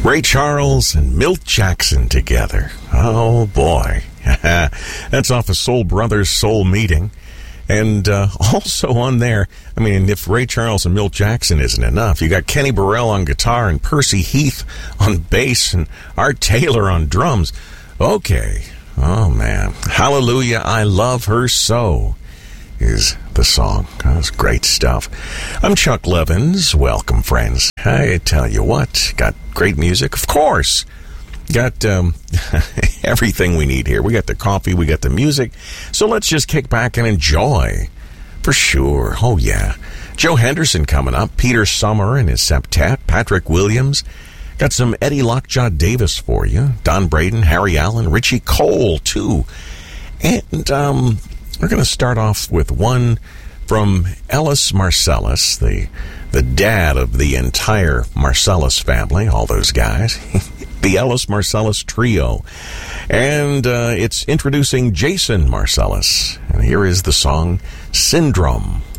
Ray Charles and Milt Jackson together. Oh, boy. That's off of Soul Brothers Soul Meeting. And also on there, I mean, if Ray Charles and Milt Jackson isn't enough, you got Kenny Burrell on guitar and Percy Heath on bass and Art Taylor on drums. Okay. Oh, man. Hallelujah, I Love Her So is the song. That's great stuff. I'm Chuck Levins. Welcome, friends. I tell you what, got great music, of course. Got everything we need here. We got the coffee, we got the music. So let's just kick back and enjoy. For sure. Oh, yeah. Joe Henderson coming up. Peter Summer and his septet. Patrick Williams. Got some Eddie Lockjaw Davis for you. Don Braden, Harry Allen, Richie Cole, too. And we're going to start off with one from Ellis Marsalis, the dad of the entire Marsalis family, all those guys. The Ellis Marsalis Trio. And it's introducing Jason Marsalis. And here is the song, Syndrome.